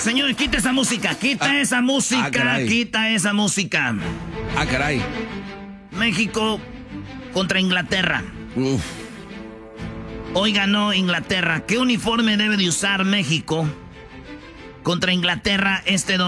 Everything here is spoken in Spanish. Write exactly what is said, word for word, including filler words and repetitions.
Señor, quita esa música, quita Ah, esa música, ah, quita esa música. Ah, caray. México contra Inglaterra. Uf. Hoy ganó Inglaterra. ¿Qué uniforme debe de usar México contra Inglaterra este domingo?